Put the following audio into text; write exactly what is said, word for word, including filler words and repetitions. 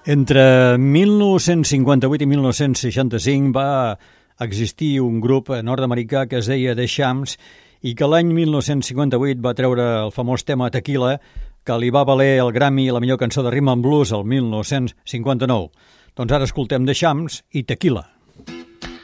Entre mil nou-cents cinquanta-vuit i mil nou-cents seixanta-cinc va existir un grup nord-americà que es deia The Shams i que l'any mil nou-cents cinquanta-vuit va treure el famós tema Tequila, que li va valer el Grammy i la millor cançó de Rhythm and Blues el mil nou-cents cinquanta-nou. Doncs ara escoltem The Shams i Tequila.